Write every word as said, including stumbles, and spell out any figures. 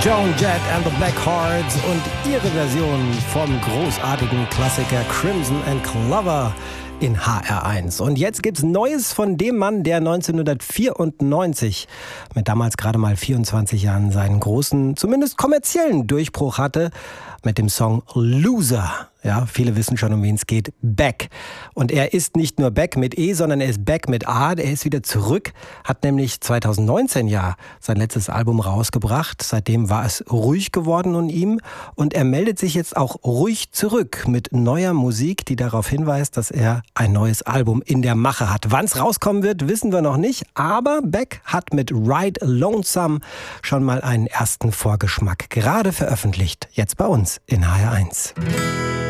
Joan Jett and the Blackhearts und ihre Version vom großartigen Klassiker Crimson and Clover in H R eins. Und jetzt gibt's Neues von dem Mann, der neunzehnhundertvierundneunzig mit damals gerade mal vierundzwanzig Jahren seinen großen, zumindest kommerziellen Durchbruch hatte mit dem Song Loser. Ja, viele wissen schon, um wen es geht. Beck. Und er ist nicht nur Beck mit E, sondern er ist Beck mit A. Er ist wieder zurück, hat nämlich zweitausendneunzehn ja sein letztes Album rausgebracht. Seitdem war es ruhig geworden um ihn. Und er meldet sich jetzt auch ruhig zurück mit neuer Musik, die darauf hinweist, dass er ein neues Album in der Mache hat. Wann es rauskommen wird, wissen wir noch nicht. Aber Beck hat mit Ride Lonesome schon mal einen ersten Vorgeschmack gerade veröffentlicht. Jetzt bei uns in H R eins.